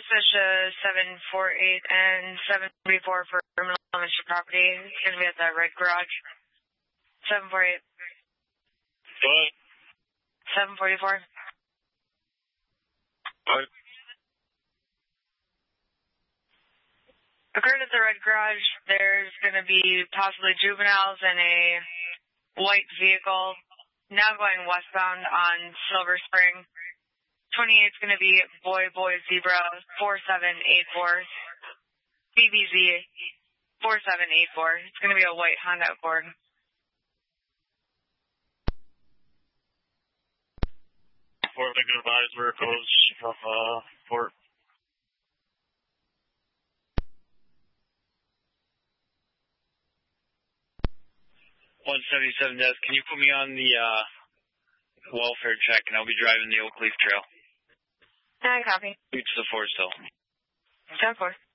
Suspicious 748 and 734 for criminal damage to property. It's going to be at the red garage. 748. What? 744. What? Occurred at the red garage. There's going to be possibly juveniles in a white vehicle now going westbound on Silver Spring. 28 is going to be Boy Zebra 4784. BBZ 4784. It's going to be a white Honda Accord. Fort, they can advise where it goes from Fort. 177 desk. Can you put me on the welfare check, and I'll be driving the Oak Leaf Trail. I copy. Reach the Forest Hill. 10-4.